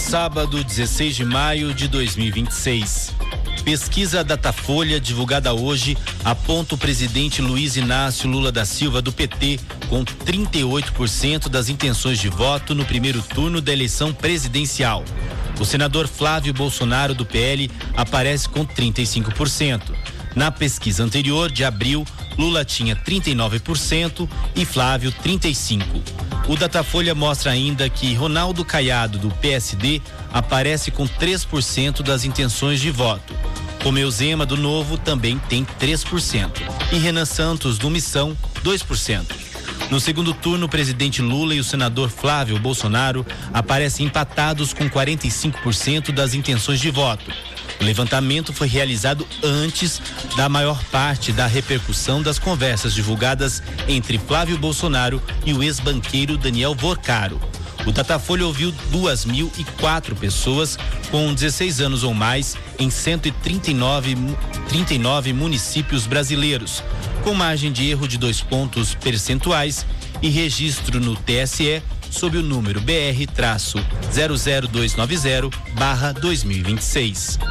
sábado, 16 de maio de 2026. Pesquisa Datafolha, divulgada hoje, aponta o presidente Luiz Inácio Lula da Silva, do PT, com 38% das intenções de voto no primeiro turno da eleição presidencial. O senador Flávio Bolsonaro, do PL, aparece com 35%. Na pesquisa anterior, de abril, Lula tinha 39% e Flávio 35%. O Datafolha mostra ainda que Ronaldo Caiado, do PSD, aparece com 3% das intenções de voto. Romeu Zema, do Novo, também tem 3%. E Renan Santos, do Missão, 2%. No segundo turno, o presidente Lula e o senador Flávio Bolsonaro aparecem empatados com 45% das intenções de voto. O levantamento foi realizado antes da maior parte da repercussão das conversas divulgadas entre Flávio Bolsonaro e o ex-banqueiro Daniel Vorcaro. O Datafolha ouviu 2.004 pessoas com 16 anos ou mais em 139 municípios brasileiros, com margem de erro de 2 pontos percentuais e registro no TSE sob o número BR-00290/2026.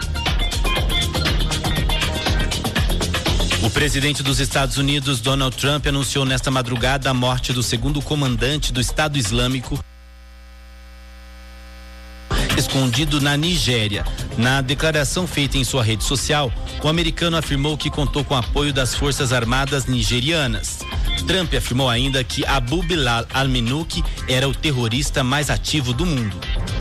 O presidente dos Estados Unidos, Donald Trump, anunciou nesta madrugada a morte do segundo comandante do Estado Islâmico escondido na Nigéria. Na declaração feita em sua rede social, o americano afirmou que contou com o apoio das Forças Armadas nigerianas. Trump afirmou ainda que Abu Bilal al-Minouki era o terrorista mais ativo do mundo.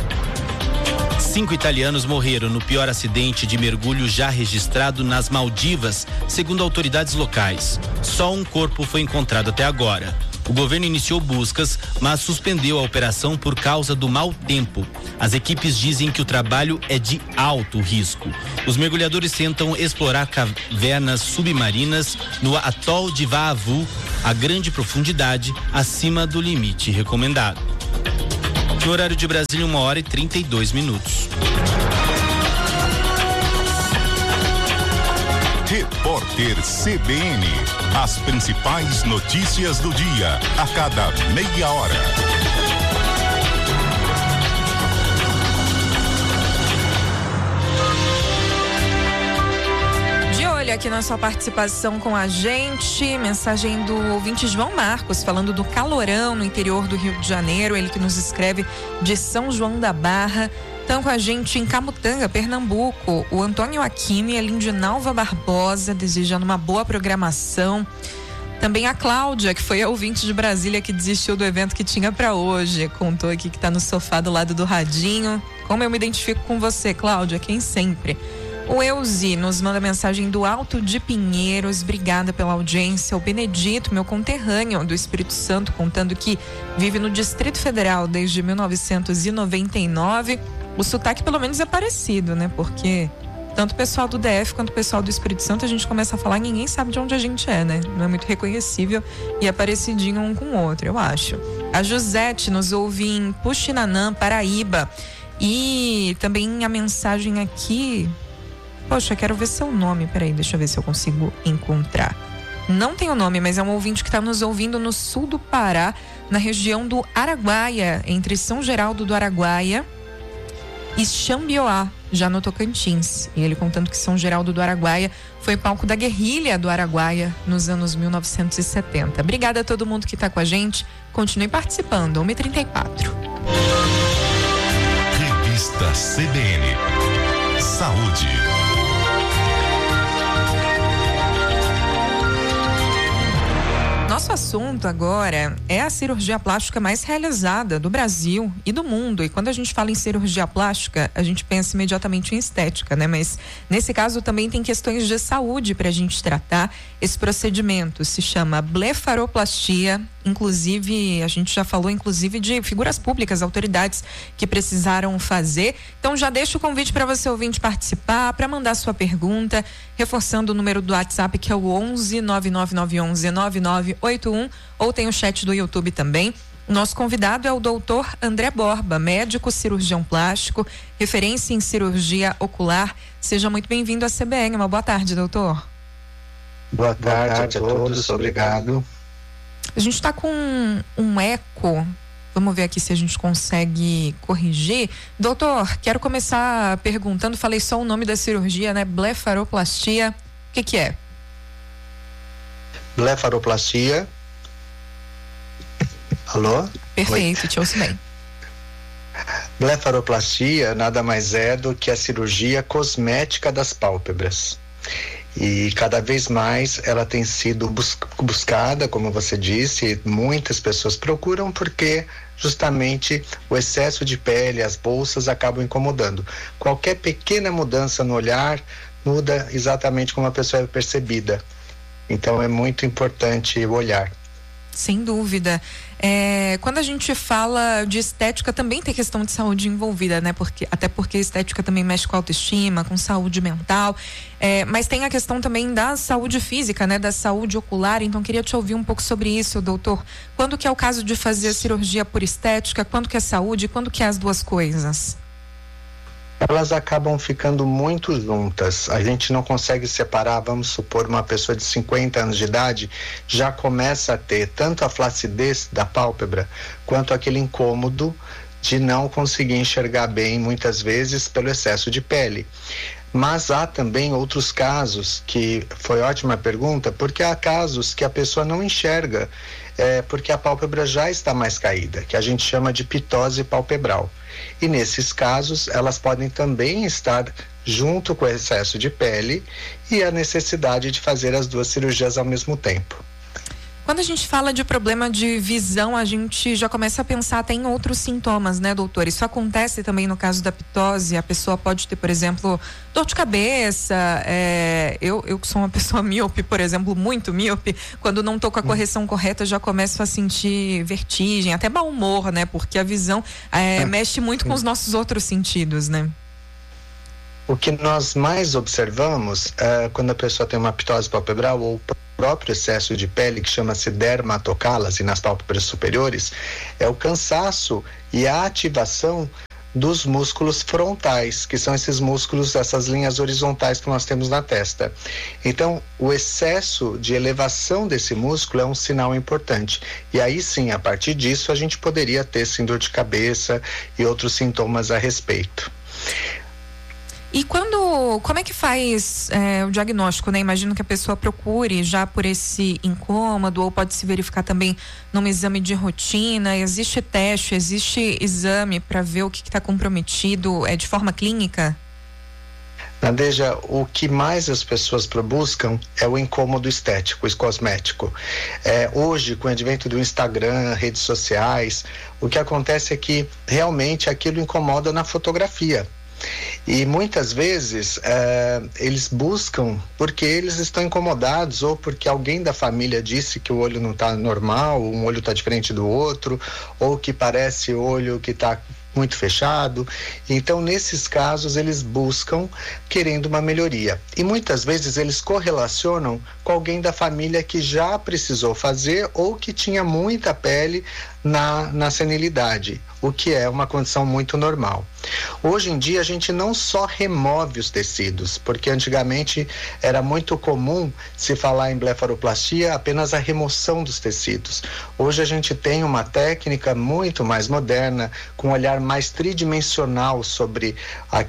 5 italianos morreram no pior acidente de mergulho já registrado nas Maldivas, segundo autoridades locais. Só um corpo foi encontrado até agora. O governo iniciou buscas, mas suspendeu a operação por causa do mau tempo. As equipes dizem que o trabalho é de alto risco. Os mergulhadores tentam explorar cavernas submarinas no atol de Vaavu, a grande profundidade acima do limite recomendado. No horário de Brasília, 1h32. Repórter CBN. As principais notícias do dia, a cada meia hora. De olho aqui na sua participação com a gente, mensagem do ouvinte João Marcos, falando do calorão no interior do Rio de Janeiro, ele que nos escreve de São João da Barra. Estão com a gente em Camutanga, Pernambuco, o Antônio Aquime e a Lindinalva Barbosa, desejando uma boa programação. Também a Cláudia, que foi a ouvinte de Brasília que desistiu do evento que tinha para hoje. Contou aqui que está no sofá do lado do radinho. Como eu me identifico com você, Cláudia, quem sempre. O Euzi nos manda mensagem do Alto de Pinheiros, obrigada pela audiência. O Benedito, meu conterrâneo do Espírito Santo, contando que vive no Distrito Federal desde 1999. O sotaque pelo menos é parecido, né? Porque tanto o pessoal do DF quanto o pessoal do Espírito Santo, a gente começa a falar e ninguém sabe de onde a gente é, né? Não é muito reconhecível e é parecidinho um com o outro, eu acho. A Josete nos ouve em Puxinanã, Paraíba. E também a mensagem aqui... Poxa, quero ver seu nome, peraí, deixa eu ver se eu consigo encontrar. Não tem o nome, mas é um ouvinte que está nos ouvindo no sul do Pará, na região do Araguaia, entre São Geraldo do Araguaia e Xambioá, já no Tocantins. E ele contando que São Geraldo do Araguaia foi palco da guerrilha do Araguaia nos anos 1970. Obrigada a todo mundo que está com a gente. Continue participando. 1h34. Revista CBN. Saúde. Nosso assunto agora é a cirurgia plástica mais realizada do Brasil e do mundo. E quando a gente fala em cirurgia plástica, a gente pensa imediatamente em estética, né? Mas nesse caso também tem questões de saúde para a gente tratar. Esse procedimento se chama blefaroplastia. Inclusive, a gente já falou inclusive de figuras públicas, autoridades que precisaram fazer. Então já deixo o convite para você ouvinte participar, para mandar sua pergunta, reforçando o número do WhatsApp que é o 11 99911 9981, ou tem o chat do YouTube também. O nosso convidado é o doutor André Borba, médico cirurgião plástico, referência em cirurgia ocular. Seja muito bem-vindo à CBN. Uma boa tarde, doutor. Boa tarde a todos, obrigado. A gente está com um eco. Vamos ver aqui se a gente consegue corrigir. Doutor, quero começar perguntando, falei só o nome da cirurgia, né? Blefaroplastia. O que é? Blefaroplastia. Alô? Perfeito, te ouço bem. Blefaroplastia nada mais é do que a cirurgia cosmética das pálpebras. E cada vez mais ela tem sido buscada, como você disse, muitas pessoas procuram porque justamente o excesso de pele, as bolsas acabam incomodando. Qualquer pequena mudança no olhar muda exatamente como a pessoa é percebida. Então é muito importante o olhar. Sem dúvida. Quando a gente fala de estética, também tem questão de saúde envolvida, né? Até porque estética também mexe com autoestima, com saúde mental. Mas tem a questão também da saúde física, né? Da saúde ocular. Então, queria te ouvir um pouco sobre isso, doutor. Quando que é o caso de fazer a cirurgia por estética? Quando que é saúde? Quando que é as duas coisas? Elas acabam ficando muito juntas. A gente não consegue separar, vamos supor, uma pessoa de 50 anos de idade já começa a ter tanto a flacidez da pálpebra quanto aquele incômodo de não conseguir enxergar bem, muitas vezes pelo excesso de pele. Mas há também outros casos, que foi ótima pergunta, porque há casos que a pessoa não enxerga porque a pálpebra já está mais caída, que a gente chama de pitose palpebral. E nesses casos, elas podem também estar junto com o excesso de pele e a necessidade de fazer as duas cirurgias ao mesmo tempo. Quando a gente fala de problema de visão, a gente já começa a pensar até em outros sintomas, né, doutor? Isso acontece também no caso da pitose. A pessoa pode ter, por exemplo, dor de cabeça. Eu que sou uma pessoa míope, por exemplo, muito míope, quando não tô com a correção correta, já começo a sentir vertigem, até mau humor, né? Porque a visão mexe muito com os nossos outros sentidos, né? O que nós mais observamos quando a pessoa tem uma pitose palpebral ou próprio excesso de pele, que chama-se dermatocálase nas pálpebras superiores, é o cansaço e a ativação dos músculos frontais, que são esses músculos, essas linhas horizontais que nós temos na testa. Então, o excesso de elevação desse músculo é um sinal importante. E aí sim, a partir disso, a gente poderia ter sim dor de cabeça e outros sintomas a respeito. E como é que faz o diagnóstico, né? Imagino que a pessoa procure já por esse incômodo, ou pode se verificar também num exame de rotina. Existe teste, existe exame para ver o que está comprometido de forma clínica? Nadeja, o que mais as pessoas buscam é o incômodo estético, cosmético. Hoje, com o advento do Instagram, redes sociais, o que acontece é que realmente aquilo incomoda na fotografia. E muitas vezes eles buscam porque eles estão incomodados, ou porque alguém da família disse que o olho não está normal, um olho está diferente do outro, ou que parece olho que está muito fechado. Então, nesses casos, eles buscam querendo uma melhoria. E muitas vezes eles correlacionam com alguém da família que já precisou fazer ou que tinha muita pele na senilidade, o que é uma condição muito normal. Hoje em dia a gente não só remove os tecidos, porque antigamente era muito comum se falar em blefaroplastia apenas a remoção dos tecidos. Hoje a gente tem uma técnica muito mais moderna, com um olhar mais tridimensional sobre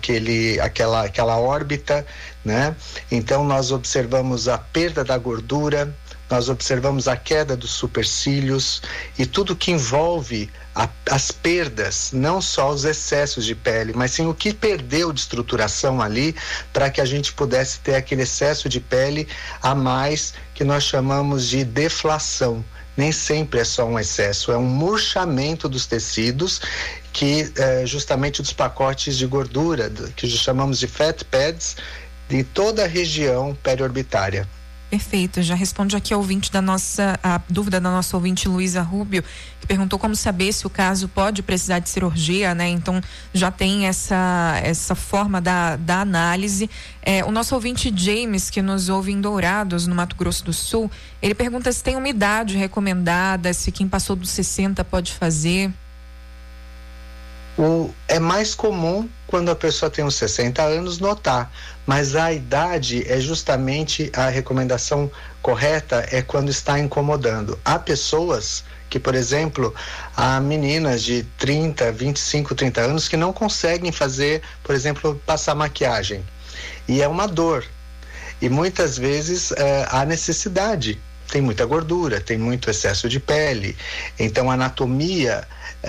aquela órbita, né? Então nós observamos a perda da gordura, nós observamos a queda dos supercílios e tudo que envolve as perdas, não só os excessos de pele, mas sim o que perdeu de estruturação ali, para que a gente pudesse ter aquele excesso de pele a mais, que nós chamamos de deflação. Nem sempre é só um excesso, é um murchamento dos tecidos, que justamente dos pacotes de gordura, que chamamos de fat pads, de toda a região periorbitária. Perfeito, já responde aqui a dúvida da nossa ouvinte Luísa Rubio, que perguntou como saber se o caso pode precisar de cirurgia, né? Então já tem essa forma da análise. O nosso ouvinte James, que nos ouve em Dourados, no Mato Grosso do Sul, ele pergunta se tem uma idade recomendada, se quem passou dos 60 pode fazer. É mais comum quando a pessoa tem uns 60 anos, notar. Mas a idade é justamente a recomendação correta, é quando está incomodando. Há pessoas que, por exemplo, há meninas de 30, 25, 30 anos que não conseguem fazer, por exemplo, passar maquiagem. E é uma dor. E muitas vezes há necessidade. Tem muita gordura, tem muito excesso de pele, então a anatomia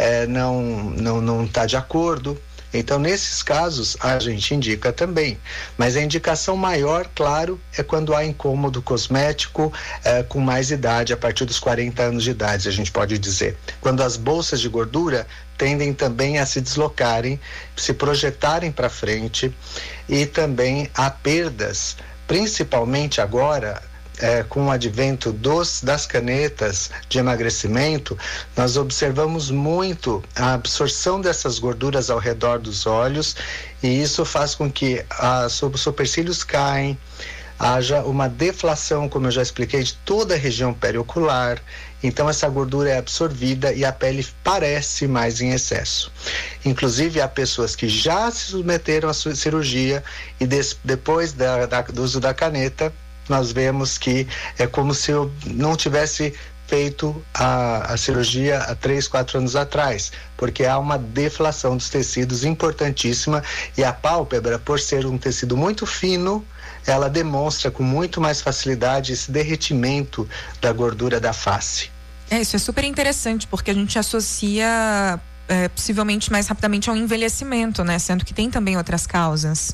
não está de acordo. Então, nesses casos, a gente indica também. Mas a indicação maior, claro, é quando há incômodo cosmético com mais idade, a partir dos 40 anos de idade, a gente pode dizer. Quando as bolsas de gordura tendem também a se deslocarem, se projetarem para frente, e também há perdas, principalmente agora, com o advento das canetas de emagrecimento, nós observamos muito a absorção dessas gorduras ao redor dos olhos, e isso faz com que os supercílios caem, haja uma deflação, como eu já expliquei, de toda a região periocular. Então essa gordura é absorvida e a pele parece mais em excesso. Inclusive há pessoas que já se submeteram à cirurgia e depois do uso da caneta, nós vemos que é como se eu não tivesse feito a cirurgia há 3, 4 anos atrás, porque há uma deflação dos tecidos importantíssima, e a pálpebra, por ser um tecido muito fino, ela demonstra com muito mais facilidade esse derretimento da gordura da face. Isso é super interessante, porque a gente associa possivelmente mais rapidamente ao envelhecimento, né? Sendo que tem também outras causas.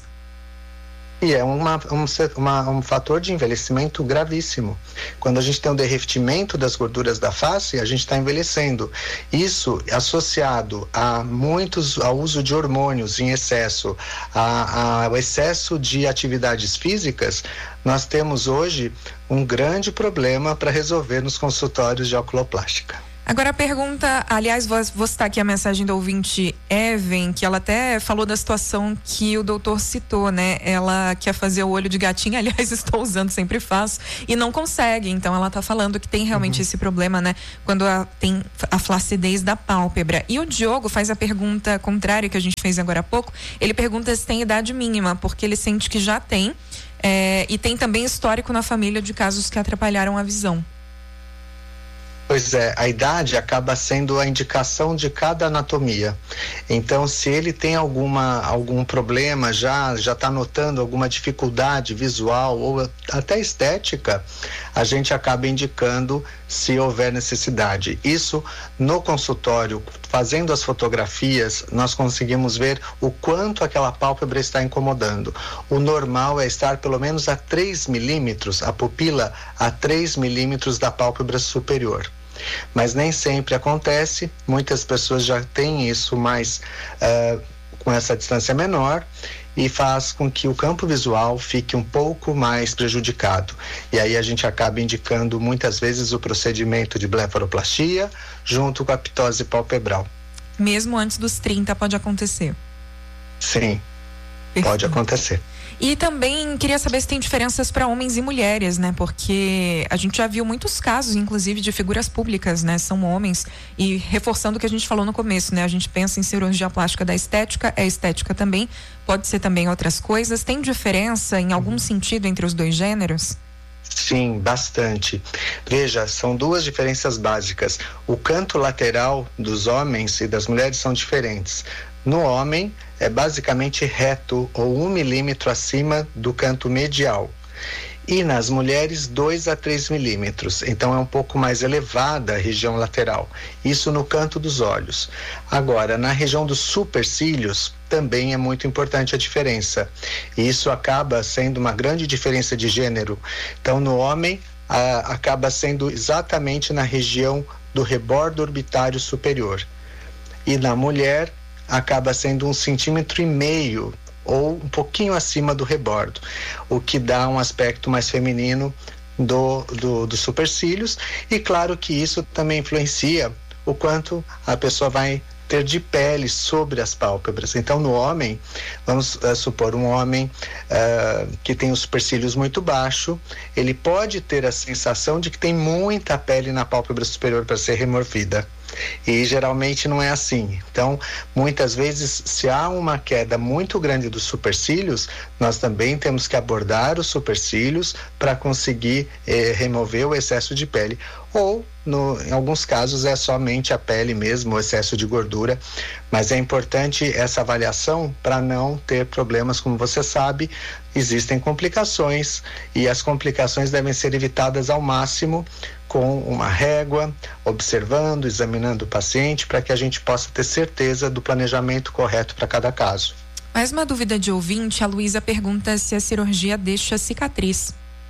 E é um fator de envelhecimento gravíssimo. Quando a gente tem um derretimento das gorduras da face, a gente está envelhecendo. Isso associado ao uso de hormônios em excesso, ao excesso de atividades físicas, nós temos hoje um grande problema para resolver nos consultórios de oculoplástica. Agora a pergunta, aliás, vou citar aqui a mensagem da ouvinte Even, que ela até falou da situação que o doutor citou, né? Ela quer fazer o olho de gatinho, aliás, estou usando, sempre faço, e não consegue. Então ela tá falando que tem realmente esse problema, né? Quando tem a flacidez da pálpebra. E o Diogo faz a pergunta contrária que a gente fez agora há pouco. Ele pergunta se tem idade mínima, porque ele sente que já tem, e tem também histórico na família de casos que atrapalharam a visão. Pois é, a idade acaba sendo a indicação de cada anatomia. Então, se ele tem algum problema, já está notando alguma dificuldade visual ou até estética, a gente acaba indicando se houver necessidade. Isso, no consultório, fazendo as fotografias, nós conseguimos ver o quanto aquela pálpebra está incomodando. O normal é estar pelo menos a 3 milímetros, a pupila a 3 milímetros da pálpebra superior. Mas nem sempre acontece, muitas pessoas já têm isso mais com essa distância menor, e faz com que o campo visual fique um pouco mais prejudicado. E aí a gente acaba indicando muitas vezes o procedimento de blefaroplastia junto com a ptose palpebral. Mesmo antes dos 30 pode acontecer? Sim, pode acontecer. E também queria saber se tem diferenças para homens e mulheres, né? Porque a gente já viu muitos casos, inclusive, de figuras públicas, né? São homens. E reforçando o que a gente falou no começo, né? A gente pensa em cirurgia plástica da estética, é estética também, pode ser também outras coisas. Tem diferença em algum sentido entre os dois gêneros? Sim, bastante. Veja, são duas diferenças básicas. O canto lateral dos homens e das mulheres são diferentes. No homem, é basicamente reto ou 1 milímetro acima do canto medial. E nas mulheres, 2 a 3 milímetros. Então é um pouco mais elevada a região lateral. Isso no canto dos olhos. Agora, na região dos supercílios, também é muito importante a diferença. E isso acaba sendo uma grande diferença de gênero. Então, no homem, acaba sendo exatamente na região do rebordo orbitário superior. E na mulher, acaba sendo 1,5 cm ou um pouquinho acima do rebordo, o que dá um aspecto mais feminino dos supercílios. E claro que isso também influencia o quanto a pessoa vai ter de pele sobre as pálpebras. Então, no homem, vamos supor um homem que tem os supercílios muito baixo, ele pode ter a sensação de que tem muita pele na pálpebra superior para ser removida. E geralmente não é assim. Então, muitas vezes, se há uma queda muito grande dos supercílios, nós também temos que abordar os supercílios para conseguir remover o excesso de pele. Ou, em alguns casos, é somente a pele mesmo, o excesso de gordura. Mas é importante essa avaliação para não ter problemas. Como você sabe, existem complicações e as complicações devem ser evitadas ao máximo com uma régua, observando, examinando o paciente, para que a gente possa ter certeza do planejamento correto para cada caso. Mais uma dúvida de ouvinte, a Luísa pergunta se a cirurgia deixa cicatriz.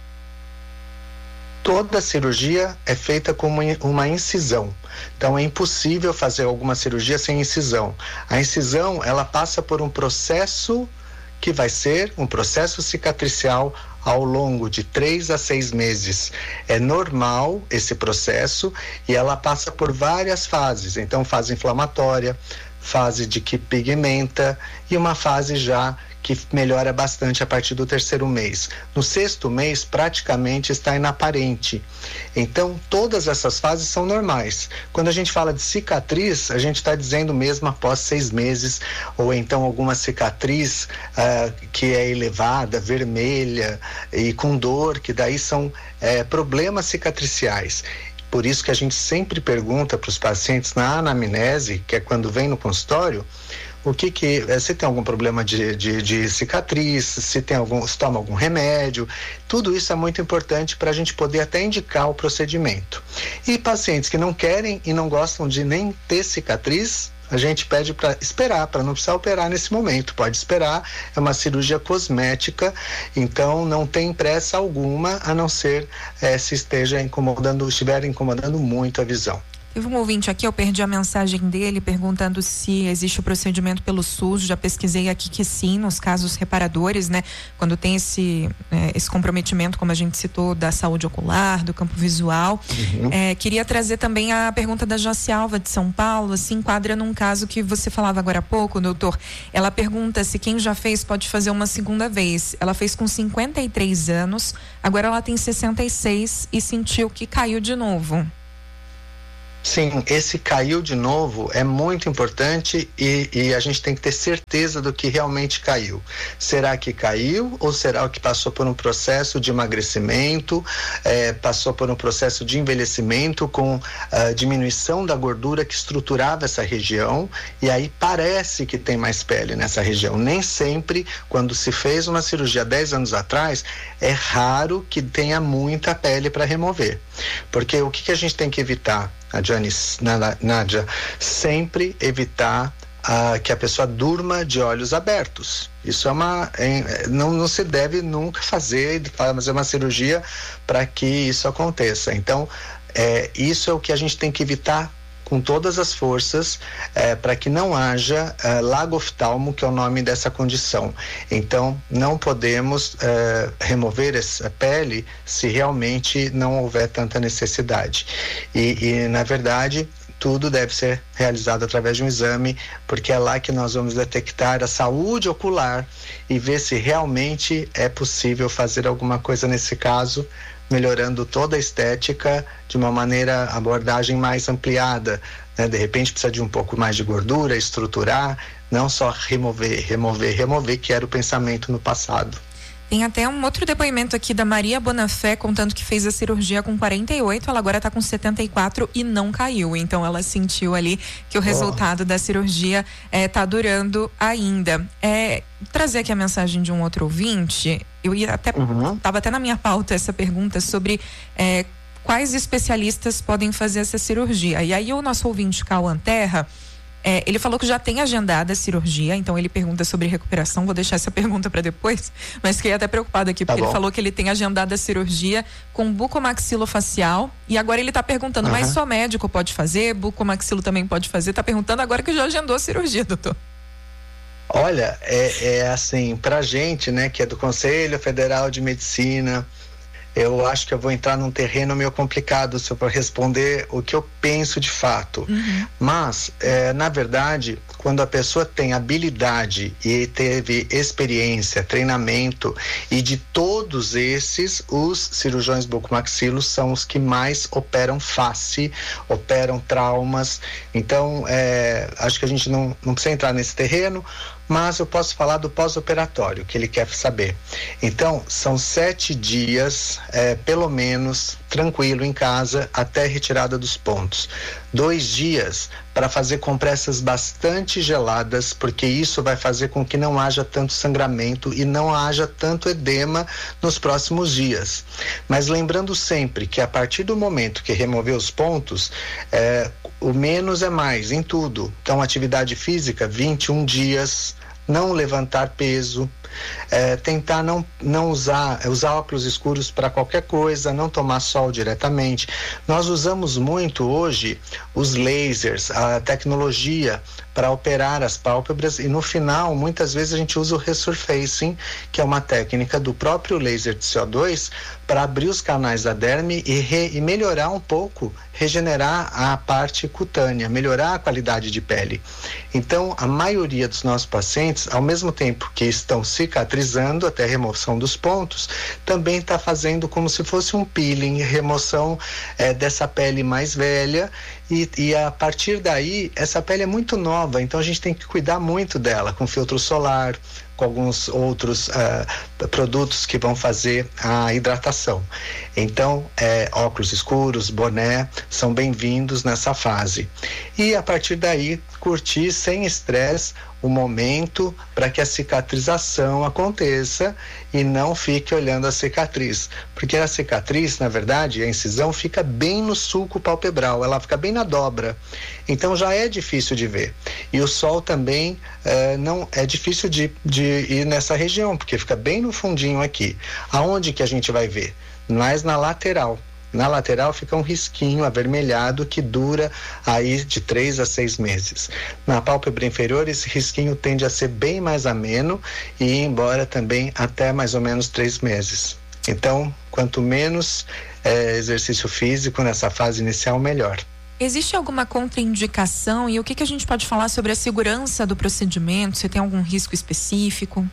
Toda cirurgia é feita com uma incisão. Então é impossível fazer alguma cirurgia sem incisão. A incisão, ela passa por um processo que vai ser um processo cicatricial ao longo de 3 a 6 meses. É normal esse processo e ela passa por várias fases. Então, fase inflamatória, fase de que pigmenta e uma fase já que melhora bastante a partir do 3º mês. No 6º mês, praticamente está inaparente. Então, todas essas fases são normais. Quando a gente fala de cicatriz, a gente está dizendo mesmo após 6 meses, ou então alguma cicatriz que é elevada, vermelha e com dor, que daí são problemas cicatriciais. Por isso que a gente sempre pergunta para os pacientes na anamnese, que é quando vem no consultório, se tem algum problema de cicatriz, se toma algum remédio. Tudo isso é muito importante para a gente poder até indicar o procedimento. E pacientes que não querem e não gostam de nem ter cicatriz, a gente pede para esperar, para não precisar operar nesse momento. Pode esperar, é uma cirurgia cosmética, então não tem pressa alguma, a não ser se estiver incomodando muito a visão. Teve um ouvinte aqui, eu perdi a mensagem dele, perguntando se existe o procedimento pelo SUS. Já pesquisei aqui que sim, nos casos reparadores, né? Quando tem esse comprometimento, como a gente citou, da saúde ocular, do campo visual. Uhum. Queria trazer também a pergunta da Jacialva de São Paulo, se enquadra num caso que você falava agora há pouco, doutor. Ela pergunta se quem já fez pode fazer uma segunda vez. Ela fez com 53 anos, agora ela tem 66 e sentiu que caiu de novo. Sim, esse caiu de novo é muito importante e a gente tem que ter certeza do que realmente caiu. Será que caiu ou será que passou por um processo de emagrecimento, passou por um processo de envelhecimento com diminuição da gordura que estruturava essa região e aí parece que tem mais pele nessa região. Nem sempre, quando se fez uma cirurgia 10 anos atrás, é raro que tenha muita pele para remover. Porque o que a gente tem que evitar? Nádia, sempre evitar que a pessoa durma de olhos abertos. Isso não se deve nunca fazer uma cirurgia para que isso aconteça. Então, isso é o que a gente tem que evitar com todas as forças, para que não haja lagoftalmo, que é o nome dessa condição. Então, não podemos remover essa pele se realmente não houver tanta necessidade. E na verdade, tudo deve ser realizado através de um exame, porque é lá que nós vamos detectar a saúde ocular e ver se realmente é possível fazer alguma coisa nesse caso, melhorando toda a estética de uma abordagem mais ampliada, né? De repente precisa de um pouco mais de gordura, estruturar, não só remover, que era o pensamento no passado. Tem até um outro depoimento aqui da Maria Bonafé contando que fez a cirurgia com 48, ela agora está com 74 e não caiu. Então ela sentiu ali que o resultado da cirurgia está durando ainda. Trazer aqui a mensagem de um outro ouvinte, eu ia até estava até na minha pauta essa pergunta sobre quais especialistas podem fazer essa cirurgia. E aí o nosso ouvinte Cauã Terra, ele falou que já tem agendada a cirurgia, então ele pergunta sobre recuperação. Vou deixar essa pergunta para depois, mas fiquei até preocupado aqui, porque ele falou que ele tem agendada a cirurgia com bucomaxilofacial e agora ele está perguntando, mas só médico pode fazer? Bucomaxilo também pode fazer? Está perguntando agora que já agendou a cirurgia, doutor. Olha, assim, pra gente, né, que é do Conselho Federal de Medicina, eu acho que eu vou entrar num terreno meio complicado se eu for responder o que eu penso de fato. Mas, na verdade, quando a pessoa tem habilidade e teve experiência, treinamento, e de todos esses, os cirurgiões bucomaxilos são os que mais operam face, operam traumas. Então, acho que a gente não precisa entrar nesse terreno, mas eu posso falar do pós-operatório, que ele quer saber. Então, são 7 dias, pelo menos, tranquilo em casa, até retirada dos pontos. 2 dias para fazer compressas bastante geladas, porque isso vai fazer com que não haja tanto sangramento e não haja tanto edema nos próximos dias. Mas lembrando sempre que a partir do momento que remover os pontos, o menos é mais em tudo. Então, atividade física, 21 dias, não levantar peso, tentar não usar óculos escuros para qualquer coisa, não tomar sol diretamente. Nós usamos muito hoje os lasers, a tecnologia para operar as pálpebras, e no final, muitas vezes a gente usa o resurfacing, que é uma técnica do próprio laser de CO2 para abrir os canais da derme e melhorar um pouco, regenerar a parte cutânea, melhorar a qualidade de pele. Então, a maioria dos nossos pacientes, ao mesmo tempo que estão cicatrizando até a remoção dos pontos, também está fazendo como se fosse um peeling, remoção dessa pele mais velha, e a partir daí, essa pele é muito nova, então a gente tem que cuidar muito dela, com filtro solar, com alguns outros produtos que vão fazer a hidratação. Então, óculos escuros, boné, são bem-vindos nessa fase. E a partir daí, curtir sem estresse o momento para que a cicatrização aconteça e não fique olhando a cicatriz. Porque a cicatriz, na verdade, a incisão fica bem no sulco palpebral, ela fica bem na dobra. Então já é difícil de ver. E o sol também não é difícil de ir nessa região, porque fica bem no fundinho aqui. Aonde que a gente vai ver? Mais na lateral. Na lateral fica um risquinho avermelhado que dura aí de 3 a 6 meses. Na pálpebra inferior, esse risquinho tende a ser bem mais ameno e ir embora também até mais ou menos 3 meses. Então, quanto menos exercício físico nessa fase inicial, melhor. Existe alguma contraindicação e o que a gente pode falar sobre a segurança do procedimento? Se tem algum risco específico?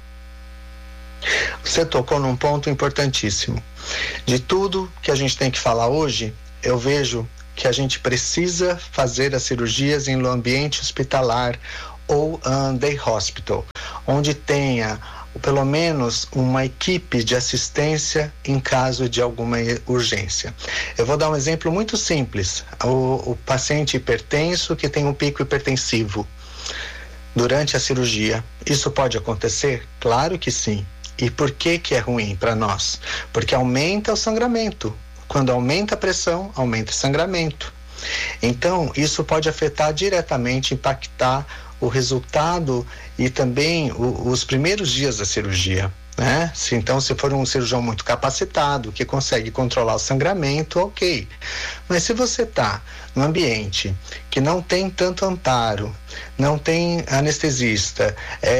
Você tocou num ponto importantíssimo. De tudo que a gente tem que falar hoje, eu vejo que a gente precisa fazer as cirurgias em ambiente hospitalar ou day hospital, onde tenha pelo menos uma equipe de assistência em caso de alguma urgência. Eu vou dar um exemplo muito simples. O paciente hipertenso que tem um pico hipertensivo durante a cirurgia, isso pode acontecer? Claro que sim. E por que é ruim para nós? Porque aumenta o sangramento. Quando aumenta a pressão, aumenta o sangramento. Então, isso pode afetar diretamente, impactar o resultado e também os primeiros dias da cirurgia, né? Então, se for um cirurgião muito capacitado, que consegue controlar o sangramento, ok. Mas se você está num ambiente que não tem tanto amparo, não tem anestesista,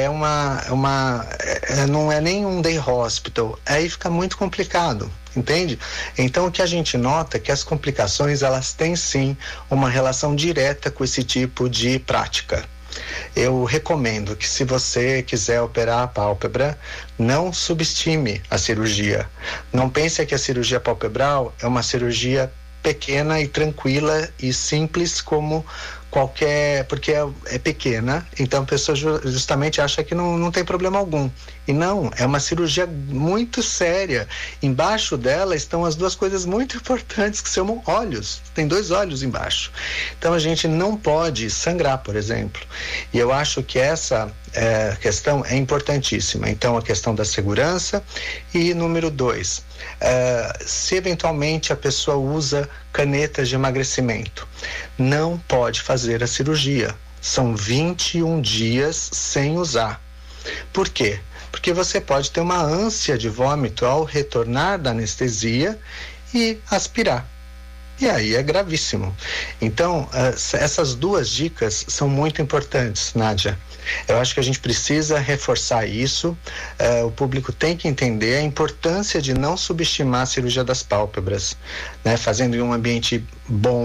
não é nem um day hospital, aí fica muito complicado, entende? Então, o que a gente nota é que as complicações, elas têm sim uma relação direta com esse tipo de prática. Eu recomendo que, se você quiser operar a pálpebra, não subestime a cirurgia. Não pense que a cirurgia palpebral é uma cirurgia pequena e tranquila e simples como qualquer, porque é pequena, então a pessoa justamente acha que não tem problema algum. E não, é uma cirurgia muito séria. Embaixo dela estão as duas coisas muito importantes, que são olhos. Tem 2 olhos embaixo. Então a gente não pode sangrar, por exemplo. E eu acho que essa questão é importantíssima. Então, a questão da segurança. E número 2, se eventualmente a pessoa usa canetas de emagrecimento, não pode fazer a cirurgia. São 21 dias sem usar. Por quê? Porque você pode ter uma ânsia de vômito ao retornar da anestesia e aspirar. E aí é gravíssimo. Então, essas 2 dicas são muito importantes, Nádia. Eu acho que a gente precisa reforçar isso. O público tem que entender a importância de não subestimar a cirurgia das pálpebras, né? Fazendo em um ambiente bom,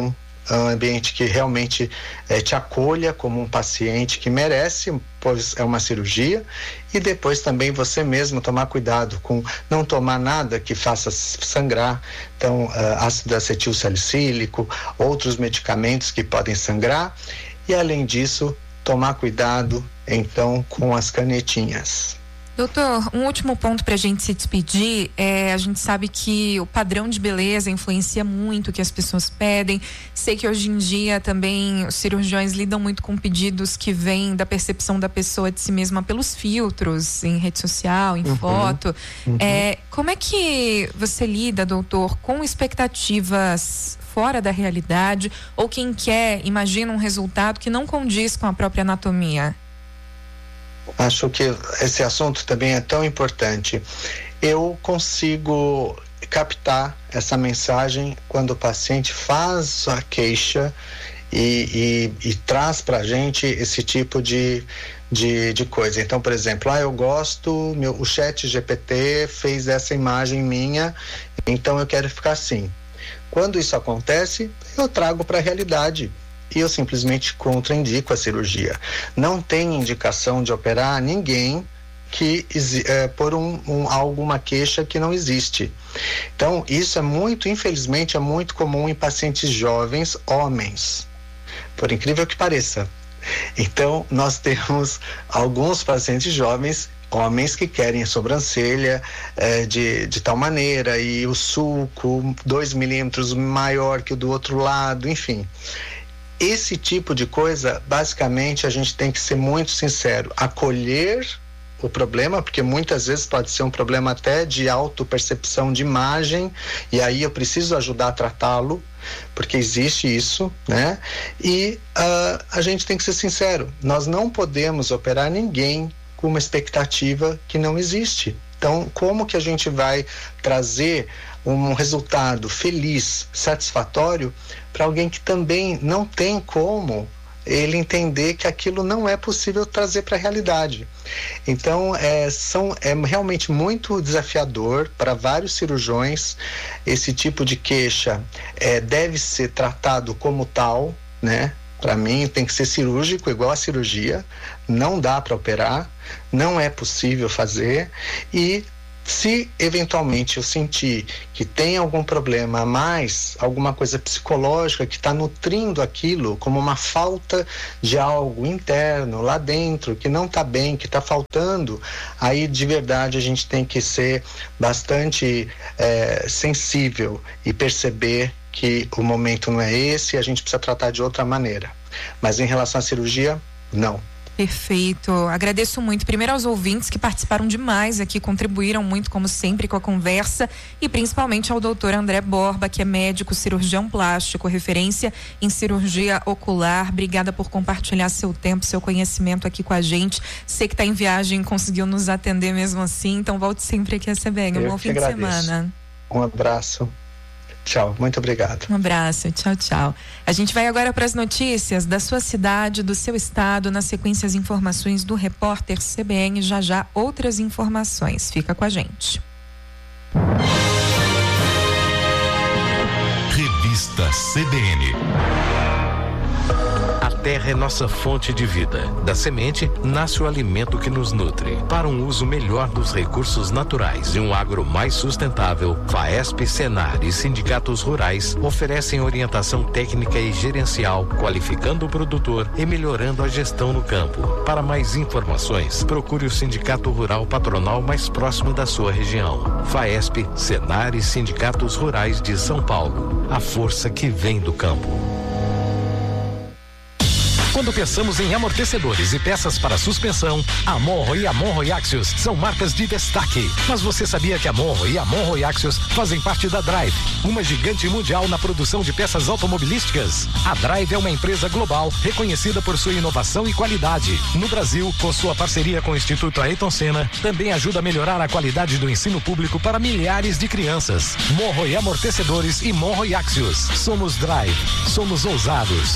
um ambiente que realmente te acolha como um paciente que merece, pois é uma cirurgia, e depois também você mesmo tomar cuidado com não tomar nada que faça sangrar, então ácido acetil salicílico, outros medicamentos que podem sangrar, e além disso, tomar cuidado então com as canetinhas. Doutor, um último ponto para a gente se despedir, a gente sabe que o padrão de beleza influencia muito o que as pessoas pedem. Sei que hoje em dia também os cirurgiões lidam muito com pedidos que vêm da percepção da pessoa de si mesma pelos filtros, em rede social, em foto. Como é que você lida, doutor, com expectativas fora da realidade, ou quem quer, imagina um resultado que não condiz com a própria anatomia? Acho que esse assunto também é tão importante. Eu consigo captar essa mensagem quando o paciente faz a queixa e traz para a gente esse tipo de coisa. Então, por exemplo, eu gosto, o ChatGPT fez essa imagem minha, então eu quero ficar assim. Quando isso acontece, eu trago para a realidade. E eu simplesmente contraindico a cirurgia. Não tem indicação de operar ninguém que por alguma queixa que não existe. Então, isso infelizmente, é muito comum em pacientes jovens, homens, por incrível que pareça. Então, nós temos alguns pacientes jovens, homens, que querem a sobrancelha de tal maneira, e o sulco 2 milímetros maior que o do outro lado, enfim. Esse tipo de coisa, basicamente, a gente tem que ser muito sincero, acolher o problema, porque muitas vezes pode ser um problema até de autopercepção de imagem, e aí eu preciso ajudar a tratá-lo, porque existe isso, né? E a gente tem que ser sincero, nós não podemos operar ninguém com uma expectativa que não existe. Então, como que a gente vai trazer um resultado feliz, satisfatório, para alguém que também não tem como ele entender que aquilo não é possível trazer para a realidade? Então, é realmente muito desafiador para vários cirurgiões. Esse tipo de queixa deve ser tratado como tal, né? Para mim, tem que ser cirúrgico, igual a cirurgia. Não dá para operar, não é possível fazer. E se eventualmente eu sentir que tem algum problema a mais, alguma coisa psicológica que está nutrindo aquilo, como uma falta de algo interno lá dentro, que não está bem, que está faltando, aí de verdade a gente tem que ser bastante sensível e perceber que o momento não é esse, a gente precisa tratar de outra maneira. Mas em relação à cirurgia, não. Perfeito, agradeço muito primeiro aos ouvintes que participaram demais aqui, contribuíram muito como sempre com a conversa, e principalmente ao doutor André Borba, que é médico cirurgião plástico, referência em cirurgia ocular. Obrigada por compartilhar seu tempo, seu conhecimento aqui com a gente. Sei que está em viagem, conseguiu nos atender mesmo assim, então volte sempre aqui a CBN. Um bom fim de semana. Um abraço. Tchau, muito obrigado. Um abraço, tchau, tchau. A gente vai agora para as notícias da sua cidade, do seu estado, na sequência as informações do repórter CBN, já outras informações. Fica com a gente. Revista CBN. A terra é nossa fonte de vida. Da semente nasce o alimento que nos nutre. Para um uso melhor dos recursos naturais e um agro mais sustentável, FAESP, Senar e sindicatos rurais oferecem orientação técnica e gerencial, qualificando o produtor e melhorando a gestão no campo. Para mais informações, procure o sindicato rural patronal mais próximo da sua região. FAESP, Senar e sindicatos rurais de São Paulo. A força que vem do campo. Quando pensamos em amortecedores e peças para suspensão, a Monro e a Monro Axios são marcas de destaque. Mas você sabia que a Monro e a Monro Axios fazem parte da Drive, uma gigante mundial na produção de peças automobilísticas? A Drive é uma empresa global reconhecida por sua inovação e qualidade. No Brasil, com sua parceria com o Instituto Ayrton Senna, também ajuda a melhorar a qualidade do ensino público para milhares de crianças. Monro e Amortecedores e Monro Axios. Somos Drive. Somos ousados.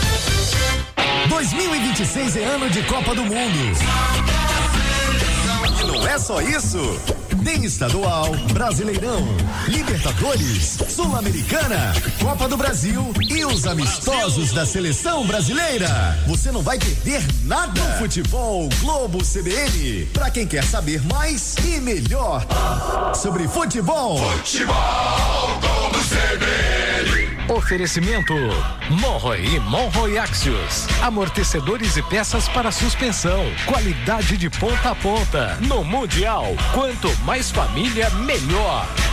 2026 é ano de Copa do Mundo. E não é só isso. Tem estadual, Brasileirão, Libertadores, Sul-Americana, Copa do Brasil e os amistosos da Seleção Brasileira. Você não vai perder nada no Futebol Globo CBN. Pra quem quer saber mais e melhor sobre futebol. Futebol Globo CBN. Oferecimento Monroe e Monroe Axios. Amortecedores e peças para suspensão. Qualidade de ponta a ponta. No Mundial, quanto mais família, melhor.